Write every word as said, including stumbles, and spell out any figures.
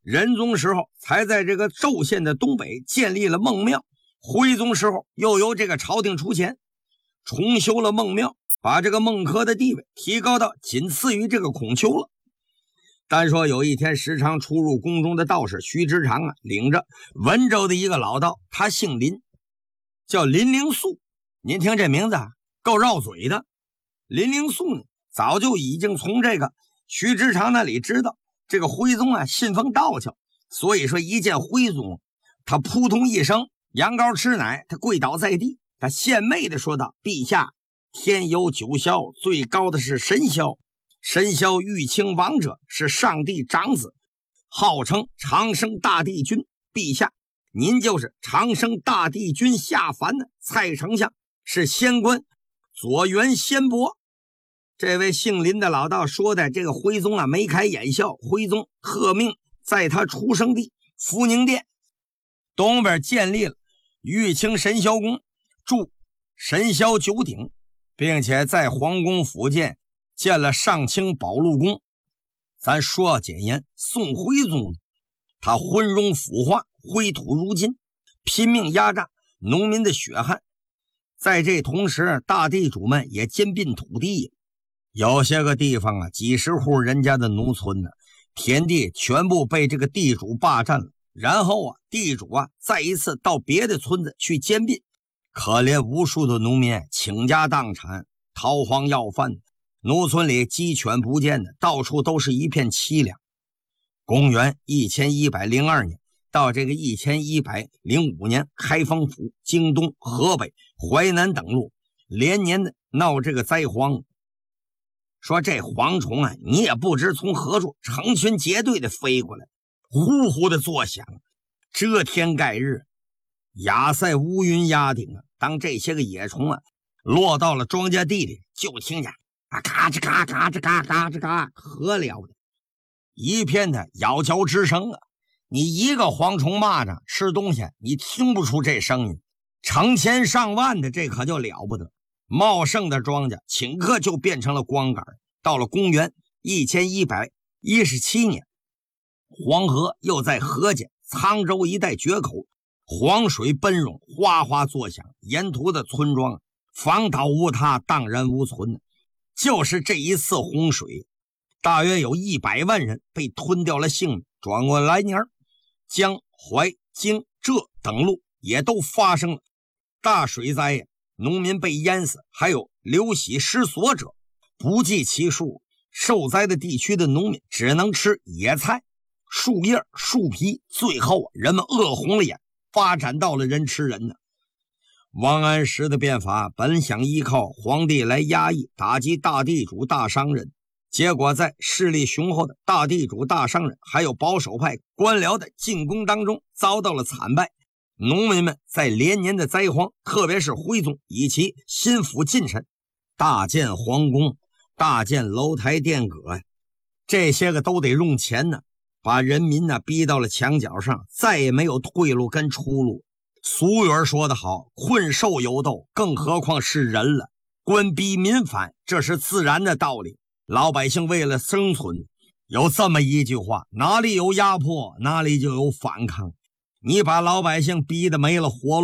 仁宗时候才在这个寿县的东北建立了孟庙，徽宗时候又由这个朝廷出钱重修了孟庙，把这个孟轲的地位提高到仅次于这个孔丘了。单说有一天时常出入宫中的道士徐直长啊，领着文州的一个老道，他姓林，叫林灵素。您听这名字啊，够绕嘴的。林灵素呢，早就已经从这个徐直长那里知道这个徽宗啊信奉道教，所以说一见徽宗，他扑通一声羊羔吃奶，他跪倒在地，他献媚的说道：陛下，天有九霄，最高的是神霄，神霄玉清王者，是上帝长子，号称长生大帝君。陛下，您就是长生大帝君下凡的蔡丞相，是仙官左元仙伯。这位姓林的老道说的这个徽宗啊眉开眼笑，徽宗特命在他出生地福宁殿东边建立了玉清神霄宫，筑神霄九鼎，并且在皇宫附近建了上清宝禄宫。咱说简言，宋徽宗他昏庸腐化，灰土如金，拼命压榨农民的血汗。在这同时，大地主们也兼并土地，有些个地方啊，几十户人家的农村呢，田地全部被这个地主霸占了。然后啊，地主啊再一次到别的村子去兼并，可怜无数的农民倾家荡产，逃荒要饭，农村里鸡犬不见的，到处都是一片凄凉。公元一千一百零二年到这个一千一百零五年，开封府、京东、河北、淮南等路连年的闹这个灾荒。说这蝗虫啊，你也不知从何处成群结队的飞过来，呼呼的作响，遮天盖日，亚塞乌云压顶啊。当这些个野虫啊落到了庄稼地里，就听见啊嘎吱嘎嘎吱嘎嘎吱嘎，可了的一片的咬嚼之声啊。你一个蝗虫蚂蚱吃东西，你听不出这声音，成千上万的，这可就了不得。茂盛的庄稼顷刻就变成了光杆。到了公元一千一百一十七年，黄河又在河间、沧州一带决口，黄水奔涌，哗哗作响，沿途的村庄房倒屋塌，荡然无存。就是这一次洪水，大约有一百万人被吞掉了性命。转过来年，江、淮、京、浙等路也都发生了大水灾，农民被淹死，还有流徙失所者不计其数。受灾的地区的农民只能吃野菜、树叶、树皮，最后人们饿红了眼，发展到了人吃人呢。王安石的变法本想依靠皇帝来压抑打击大地主大商人，结果在势力雄厚的大地主大商人还有保守派官僚的进攻当中遭到了惨败。农民们在连年的灾荒，特别是徽宗以其心腹近臣大建皇宫、大建楼台殿阁呀，这些个都得用钱呢，把人民呢逼到了墙角上，再也没有退路跟出路。俗语说得好，困兽犹斗，更何况是人了。官逼民反，这是自然的道理。老百姓为了生存，有这么一句话，哪里有压迫，哪里就有反抗。你把老百姓逼得没了活路，